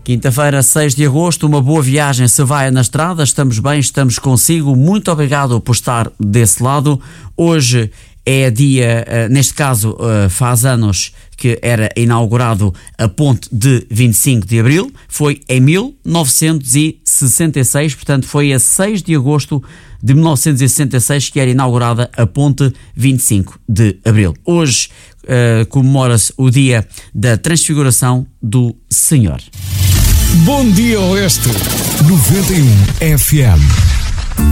Quinta-feira, 6 de agosto, uma boa viagem se vai na estrada, estamos bem, estamos consigo, muito obrigado por estar desse lado. Hoje é dia, neste caso faz anos que era inaugurado a ponte de 25 de Abril, foi em 1966, portanto foi a 6 de agosto de 1966 que era inaugurada a ponte 25 de Abril. Hoje comemora-se o dia da Transfiguração do Senhor. Bom dia Oeste 91 FM.